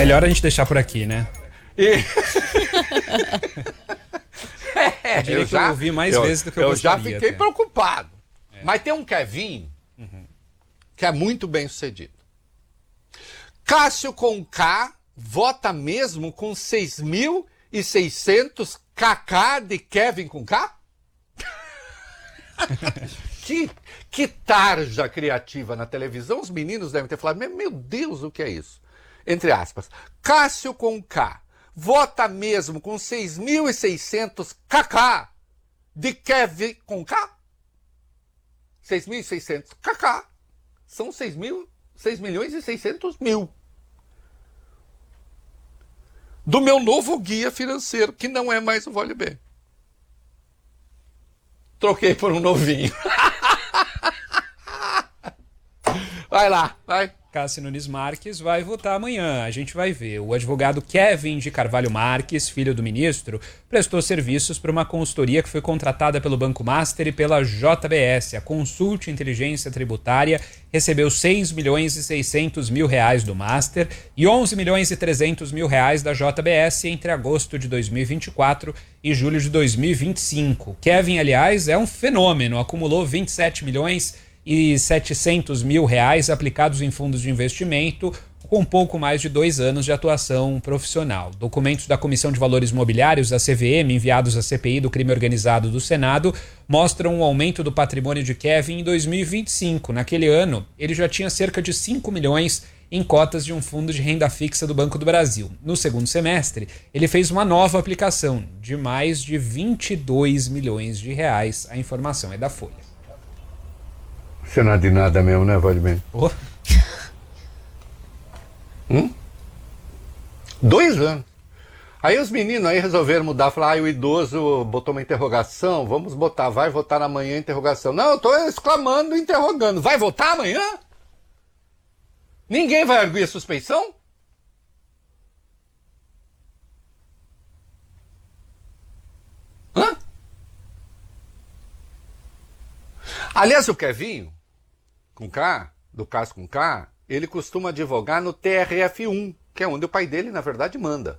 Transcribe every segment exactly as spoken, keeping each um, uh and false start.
Melhor a gente deixar por aqui, né? E... é, eu, eu já eu ouvi mais eu, vezes do que eu, eu gostaria. Eu já fiquei até. preocupado. É. Mas tem um Kevin uhum. que é muito bem sucedido. Cássio com K vota mesmo com seis mil e seiscentos kk de Kevin com K? que, que tarja criativa na televisão. Os meninos devem ter falado, meu Deus, o que é isso? Entre aspas, Cássio com K vota mesmo com seis mil e seiscentos kk de Kevin com K? seis mil e seiscentos kk são seis mil, seis milhões e seiscentos mil. Do meu novo guia financeiro, que não é mais o Vale Bem. Troquei por um novinho. Vai lá, vai. Cássio Nunes Marques vai votar amanhã, a gente vai ver. O advogado Kevin de Carvalho Marques, filho do ministro, prestou serviços para uma consultoria que foi contratada pelo Banco Master e pela J B S. A Consult Inteligência Tributária recebeu seis milhões e seiscentos mil reais do Master e onze milhões e trezentos mil reais da J B S entre agosto de dois mil e vinte e quatro e julho de dois mil e vinte e cinco. Kevin, aliás, é um fenômeno, acumulou vinte e sete milhões e setecentos mil reais aplicados em fundos de investimento com pouco mais de dois anos de atuação profissional. Documentos da Comissão de Valores Mobiliários, a C V M, enviados à C P I do Crime Organizado do Senado, mostram um aumento do patrimônio de Kevin em dois mil e vinte e cinco. Naquele ano, ele já tinha cerca de cinco milhões em cotas de um fundo de renda fixa do Banco do Brasil. No segundo semestre, ele fez uma nova aplicação de mais de vinte e dois milhões de reais. A informação é da Folha. Você não é de nada mesmo, né, Vale Bem? Oh. Hum? Dois anos. Aí os meninos aí resolveram mudar, falar, ah, o idoso botou uma interrogação, vamos botar, vai votar amanhã interrogação. Não, eu tô exclamando, interrogando. Vai votar amanhã? Ninguém vai arguir a suspeição? Hã? Aliás, o Kevinho, com K, do Cássio com K, ele costuma advogar no T R F um, que é onde o pai dele, na verdade, manda.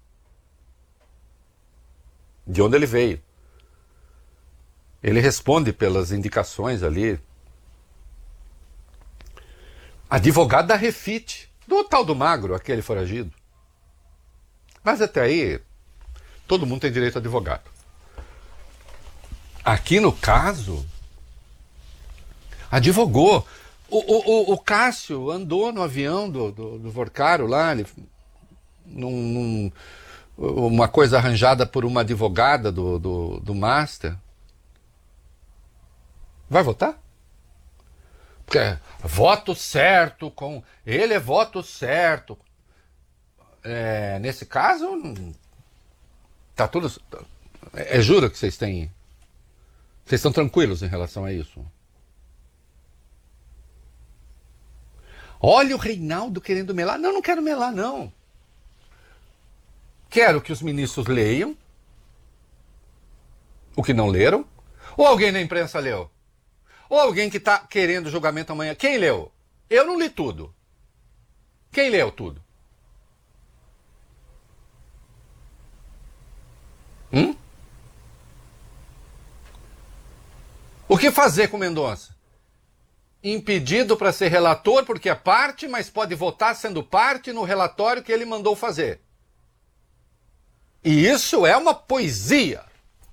De onde ele veio. Ele responde pelas indicações ali. Advogado da Refit, do tal do Magro, aquele foragido. Mas até aí, todo mundo tem direito a advogado. Aqui no caso, advogou. O, o, o, o Cássio andou no avião do, do, do Vorcaro lá, ele, num, num, uma coisa arranjada por uma advogada do, do, do Master. Vai votar? Porque é voto certo, com ele é voto certo. É, nesse caso, tá tudo... É, é juro que vocês têm... Vocês estão tranquilos em relação a isso? Olha o Reinaldo querendo melar. Não, não quero melar, não. Quero que os ministros leiam o que não leram. Ou alguém na imprensa leu. Ou alguém que está querendo julgamento amanhã. Quem leu? Eu não li tudo. Quem leu tudo? Hum? O que fazer com Mendonça? Impedido para ser relator porque é parte, mas pode votar sendo parte no relatório que ele mandou fazer. E isso é uma poesia.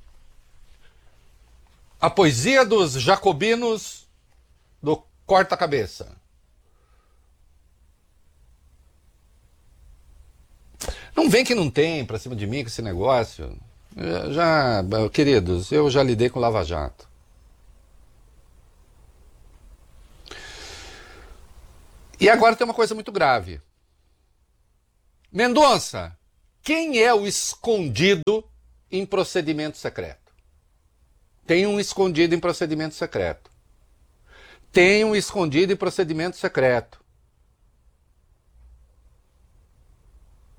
A poesia dos jacobinos do corta-cabeça. Não vem que não tem pra cima de mim com esse negócio. Eu já, queridos, eu já lidei com Lava Jato. E agora tem uma coisa muito grave. Mendonça, quem é o escondido em procedimento secreto? Tem um escondido em procedimento secreto. Tem um escondido em procedimento secreto.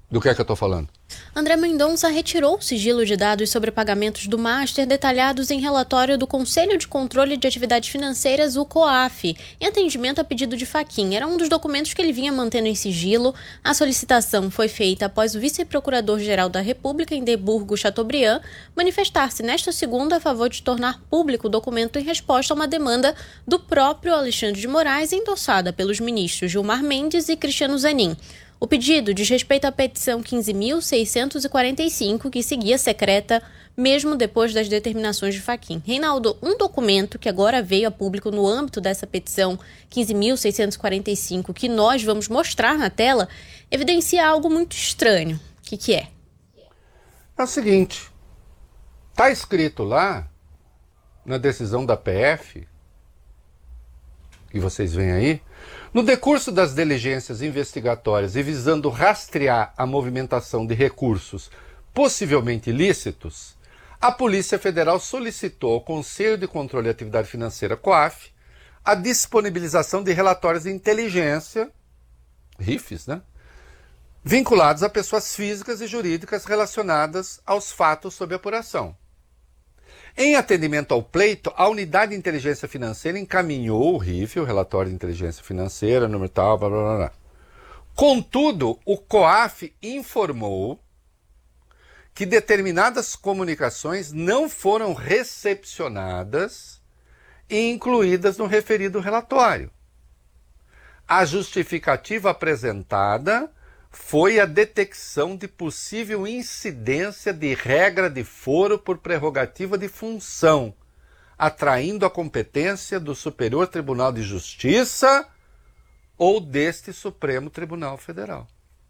Do que é que eu estou falando? André Mendonça retirou o sigilo de dados sobre pagamentos do Master detalhados em relatório do Conselho de Controle de Atividades Financeiras, o COAF, em atendimento a pedido de Fachin. Era um dos documentos que ele vinha mantendo em sigilo. A solicitação foi feita após o vice-procurador-geral da República, Indeburgo Chateaubriand, manifestar-se nesta segunda a favor de tornar público o documento em resposta a uma demanda do próprio Alexandre de Moraes, endossada pelos ministros Gilmar Mendes e Cristiano Zanin. O pedido diz respeito à petição quinze mil seiscentos e quarenta e cinco, que seguia secreta mesmo depois das determinações de Fachin. Reinaldo, um documento que agora veio a público no âmbito dessa petição quinze mil seiscentos e quarenta e cinco, que nós vamos mostrar na tela, evidencia algo muito estranho. O que, que é? É o seguinte, está escrito lá, na decisão da P F, que vocês veem aí, no decurso das diligências investigatórias e visando rastrear a movimentação de recursos possivelmente ilícitos, a Polícia Federal solicitou ao Conselho de Controle de Atividade Financeira, COAF, a disponibilização de relatórios de inteligência, R I Fs, né? Vinculados a pessoas físicas e jurídicas relacionadas aos fatos sob apuração. Em atendimento ao pleito, a Unidade de Inteligência Financeira encaminhou o R I F, o Relatório de Inteligência Financeira, número tal, blá, blá, blá. Contudo, o COAF informou que determinadas comunicações não foram recepcionadas e incluídas no referido relatório. A justificativa apresentada foi a detecção de possível incidência de regra de foro por prerrogativa de função, atraindo a competência do Superior Tribunal de Justiça ou deste Supremo Tribunal Federal.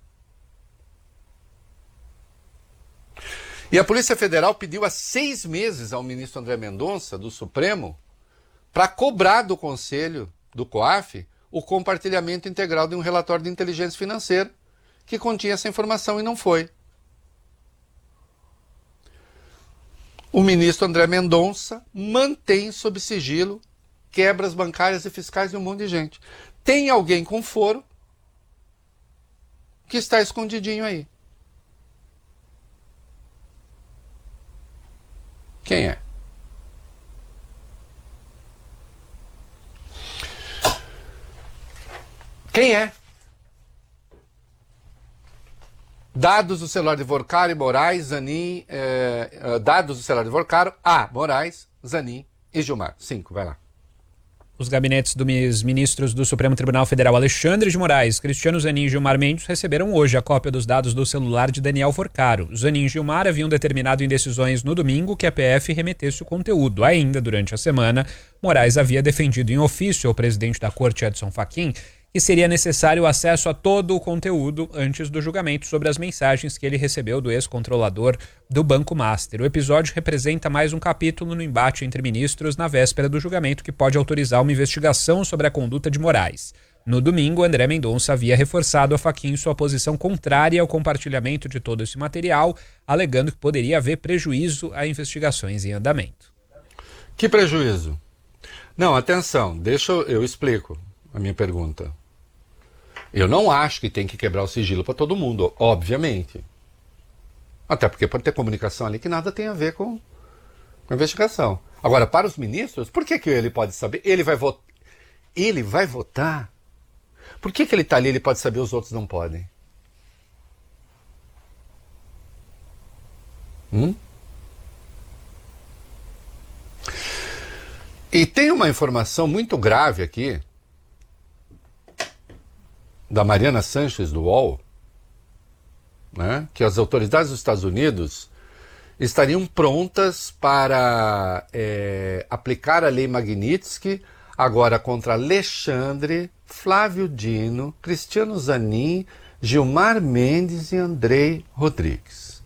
E a Polícia Federal pediu há seis meses ao ministro André Mendonça, do Supremo, para cobrar do Conselho, do COAF, o compartilhamento integral de um relatório de inteligência financeira que continha essa informação e não foi. O ministro André Mendonça mantém sob sigilo quebras bancárias e fiscais de um monte de gente. Tem alguém com foro que está escondidinho aí. Quem é? Quem é? Dados do celular de Vorcaro e Moraes, Zanin, eh, dados do celular de Vorcaro, A, Moraes, Zanin e Gilmar. Cinco, vai lá. Os gabinetes dos ministros do Supremo Tribunal Federal Alexandre de Moraes, Cristiano Zanin e Gilmar Mendes receberam hoje a cópia dos dados do celular de Daniel Vorcaro. Zanin e Gilmar haviam determinado em decisões no domingo que a P F remetesse o conteúdo. Ainda durante a semana, Moraes havia defendido em ofício ao presidente da Corte, Edson Fachin, que seria necessário acesso a todo o conteúdo antes do julgamento sobre as mensagens que ele recebeu do ex-controlador do Banco Master. O episódio representa mais um capítulo no embate entre ministros na véspera do julgamento que pode autorizar uma investigação sobre a conduta de Moraes. No domingo, André Mendonça havia reforçado a Fachin sua posição contrária ao compartilhamento de todo esse material, alegando que poderia haver prejuízo a investigações em andamento. Que prejuízo? Não, atenção, deixa eu, eu explico a minha pergunta. Eu não acho que tem que quebrar o sigilo para todo mundo, obviamente. Até porque pode ter comunicação ali que nada tem a ver com, com a investigação. Agora, para os ministros, por que, que ele pode saber? Ele vai votar. Ele vai votar? Por que, que ele está ali, ele pode saber, os outros não podem? Hum? E tem uma informação muito grave aqui, da Mariana Sanches, do U O L, né, que as autoridades dos Estados Unidos estariam prontas para é, aplicar a lei Magnitsky agora contra Alexandre, Flávio Dino, Cristiano Zanin, Gilmar Mendes e Andrei Rodrigues.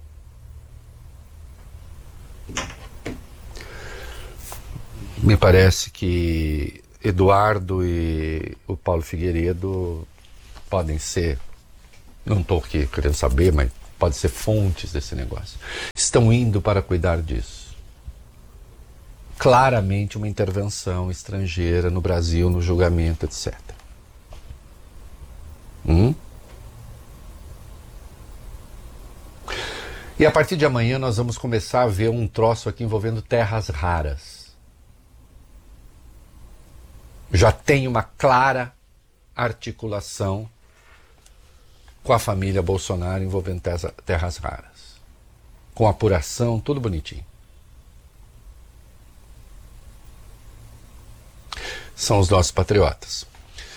Me parece que Eduardo e o Paulo Figueiredo podem ser, não estou aqui querendo saber, mas pode ser fontes desse negócio. Estão indo para cuidar disso. Claramente uma intervenção estrangeira no Brasil, no julgamento, etcétera. Hum? E a partir de amanhã nós vamos começar a ver um troço aqui envolvendo terras raras. Já tem uma clara articulação com a família Bolsonaro envolvendo terras raras. Com apuração, tudo bonitinho. São os nossos patriotas.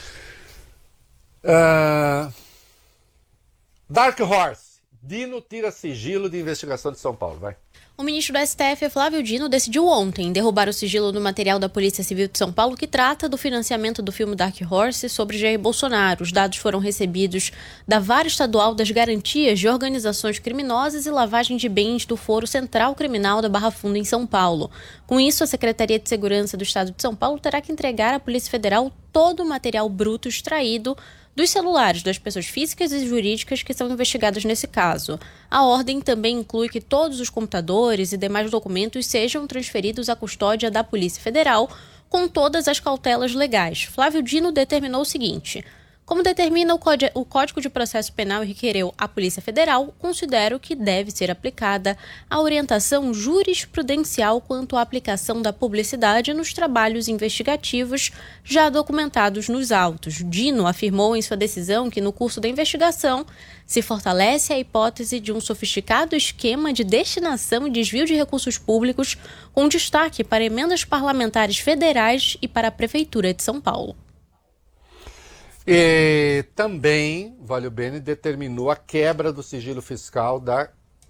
Uh... Dark Horse. Dino tira sigilo de investigação de São Paulo. Vai. O ministro do S T F, Flávio Dino, decidiu ontem derrubar o sigilo do material da Polícia Civil de São Paulo que trata do financiamento do filme Dark Horse sobre Jair Bolsonaro. Os dados foram recebidos da Vara Estadual das Garantias de Organizações Criminosas e Lavagem de Bens do Foro Central Criminal da Barra Funda, em São Paulo. Com isso, a Secretaria de Segurança do Estado de São Paulo terá que entregar à Polícia Federal todo o material bruto extraído dos celulares das pessoas físicas e jurídicas que são investigadas nesse caso. A ordem também inclui que todos os computadores e demais documentos sejam transferidos à custódia da Polícia Federal com todas as cautelas legais. Flávio Dino determinou o seguinte: como determina o, Código, o Código de Processo Penal e requereu à Polícia Federal, considero que deve ser aplicada a orientação jurisprudencial quanto à aplicação da publicidade nos trabalhos investigativos já documentados nos autos. Dino afirmou em sua decisão que, no curso da investigação, se fortalece a hipótese de um sofisticado esquema de destinação e desvio de recursos públicos, com destaque para emendas parlamentares federais e para a Prefeitura de São Paulo. E também, Vale Bene determinou a quebra do sigilo fiscal da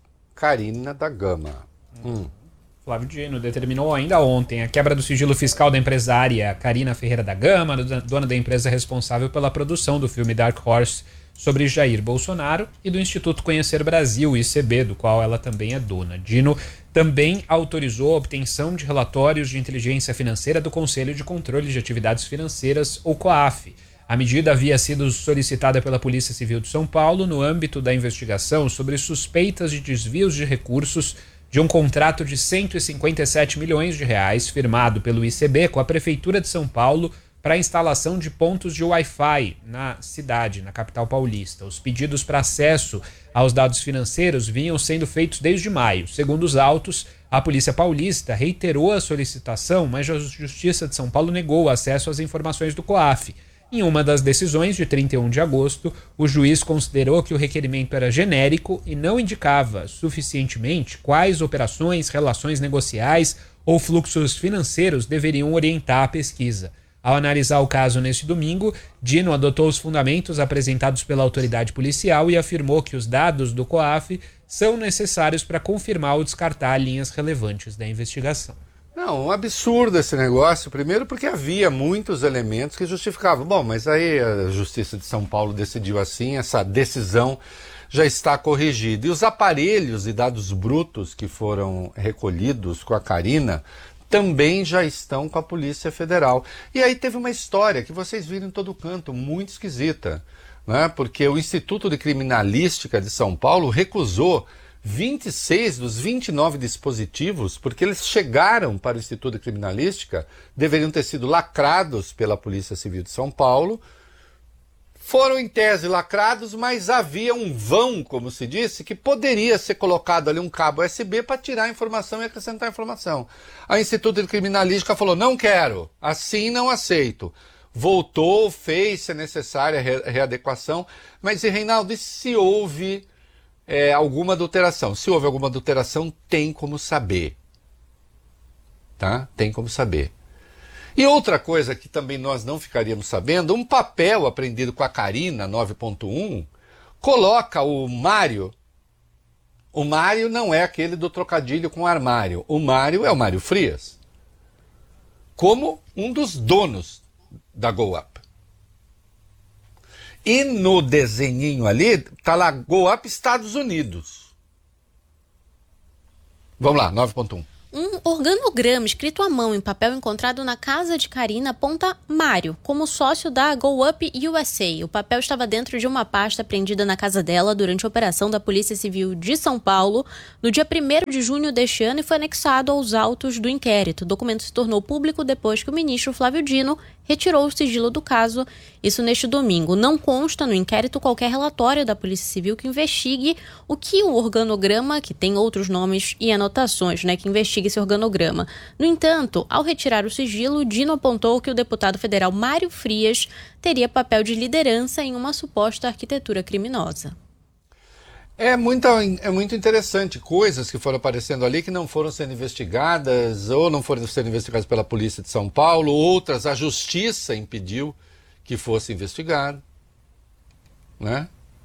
Carina da Gama. Hum. Flávio Dino determinou ainda ontem a quebra do sigilo fiscal da empresária Carina Ferreira da Gama, dona da empresa responsável pela produção do filme Dark Horse sobre Jair Bolsonaro, e do Instituto Conhecer Brasil, I C B, do qual ela também é dona. Dino também autorizou a obtenção de relatórios de inteligência financeira do Conselho de Controle de Atividades Financeiras, ou COAF. A medida havia sido solicitada pela Polícia Civil de São Paulo no âmbito da investigação sobre suspeitas de desvios de recursos de um contrato de cento e cinquenta e sete milhões de reais firmado pelo I C B com a Prefeitura de São Paulo para a instalação de pontos de Wi-Fi na cidade, na capital paulista. Os pedidos para acesso aos dados financeiros vinham sendo feitos desde maio. Segundo os autos, a Polícia Paulista reiterou a solicitação, mas a Justiça de São Paulo negou o acesso às informações do COAF. Em uma das decisões, de trinta e um de agosto, o juiz considerou que o requerimento era genérico e não indicava suficientemente quais operações, relações negociais ou fluxos financeiros deveriam orientar a pesquisa. Ao analisar o caso neste domingo, Dino adotou os fundamentos apresentados pela autoridade policial e afirmou que os dados do COAF são necessários para confirmar ou descartar linhas relevantes da investigação. Não, um absurdo esse negócio, primeiro porque havia muitos elementos que justificavam. Bom, mas aí a Justiça de São Paulo decidiu assim, essa decisão já está corrigida. E os aparelhos e dados brutos que foram recolhidos com a Carina também já estão com a Polícia Federal. E aí teve uma história que vocês viram em todo canto, muito esquisita, né? Porque o Instituto de Criminalística de São Paulo recusou vinte e seis dos vinte e nove dispositivos, porque eles chegaram para o Instituto de Criminalística, deveriam ter sido lacrados pela Polícia Civil de São Paulo, foram em tese lacrados, mas havia um vão, como se disse, que poderia ser colocado ali um cabo U S B para tirar a informação e acrescentar a informação. A Instituto de Criminalística falou: não quero, assim não aceito. Voltou, fez, se necessária, a readequação, mas, e Reinaldo, e se houve É, alguma adulteração? Se houve alguma adulteração, tem como saber. Tá? Tem como saber. E outra coisa que também nós não ficaríamos sabendo, um papel aprendido com a Carina nove ponto um coloca o Mário. O Mário não é aquele do trocadilho com armário. O Mário é o Mário Frias, como um dos donos da GoUp. E no desenhinho ali, tá lá, GoUp Estados Unidos. Vamos lá, nove ponto um. Um organograma escrito à mão em papel encontrado na casa de Karina aponta Mário como sócio da GoUp U S A. O papel estava dentro de uma pasta apreendida na casa dela durante a operação da Polícia Civil de São Paulo no dia primeiro de junho deste ano e foi anexado aos autos do inquérito. O documento se tornou público depois que o ministro Flávio Dino retirou o sigilo do caso, isso neste domingo. Não consta no inquérito qualquer relatório da Polícia Civil que investigue o que o organograma, que tem outros nomes e anotações, né, que investigue esse organograma. No entanto, ao retirar o sigilo, Dino apontou que o deputado federal Mário Frias teria papel de liderança em uma suposta arquitetura criminosa. É muito, é muito interessante, coisas que foram aparecendo ali que não foram sendo investigadas ou não foram sendo investigadas pela Polícia de São Paulo, outras a Justiça impediu que fosse investigado, né?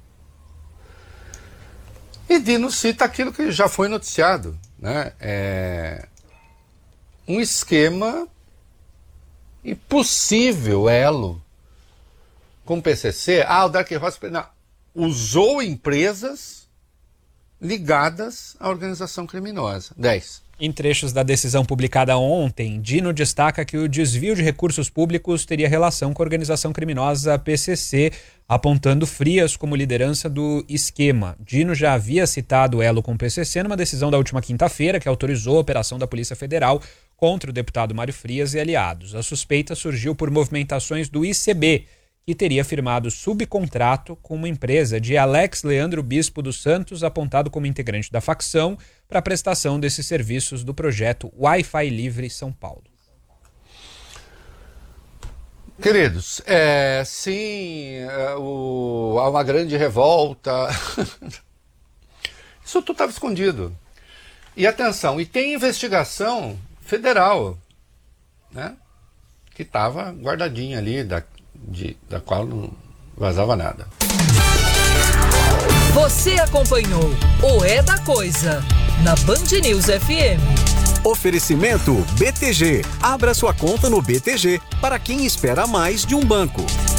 E Dino cita aquilo que já foi noticiado, né? É um esquema e possível elo com o P C C. Ah, o Dark Hospital não, usou empresas ligadas à organização criminosa. dez. Em trechos da decisão publicada ontem, Dino destaca que o desvio de recursos públicos teria relação com a organização criminosa P C C, apontando Frias como liderança do esquema. Dino já havia citado o elo com o P C C numa decisão da última quinta-feira que autorizou a operação da Polícia Federal contra o deputado Mário Frias e aliados. A suspeita surgiu por movimentações do I C B, que teria firmado subcontrato com uma empresa de Alex Leandro Bispo dos Santos, apontado como integrante da facção, para a prestação desses serviços do projeto Wi-Fi Livre São Paulo. Queridos, é, sim, é, o, há uma grande revolta. Isso tudo estava escondido. E atenção, e tem investigação federal, né, que estava guardadinha ali, da, de, da qual não vazava nada. Você acompanhou o É da Coisa na Band News F M. Oferecimento B T G. Abra sua conta no B T G para quem espera mais de um banco.